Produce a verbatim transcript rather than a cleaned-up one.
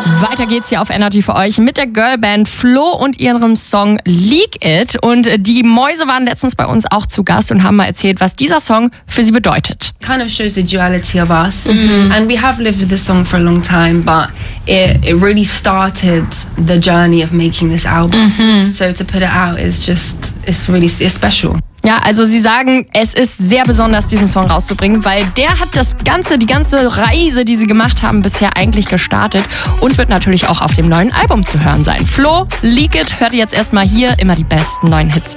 Weiter geht's hier auf Energy für euch mit der Girlband Flo und ihrem Song Leak It. Und die Mäuse waren letztens bei uns auch zu Gast und haben mal erzählt, was dieser Song für sie bedeutet. Kind of shows the duality of us, mm-hmm. and we have lived with this song for a long time, but it it really started the journey of making this album. Mm-hmm. So to put it out is just it's really it's special. Ja, also sie sagen, es ist sehr besonders, diesen Song rauszubringen, weil der hat das ganze, die ganze Reise, die sie gemacht haben, bisher eigentlich gestartet und wird natürlich auch auf dem neuen Album zu hören sein. Flo, Leak It, hört ihr jetzt erstmal hier immer die besten neuen Hits.